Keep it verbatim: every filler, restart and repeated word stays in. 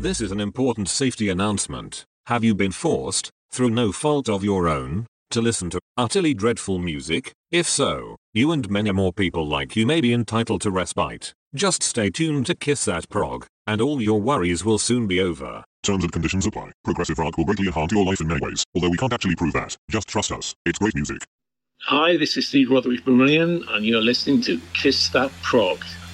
This is an important safety announcement. Have you been forced, through no fault of your own, to listen to utterly dreadful music? If so, you and many more people like you may be entitled to respite. Just stay tuned to Kiss That Prog, and all your worries will soon be over. Terms and conditions apply. Progressive rock will greatly enhance your life in many ways, although we can't actually prove that. Just trust us. It's great music. Hi, this is Steve Rothery from Marillion, and you're listening to Kiss That Prog.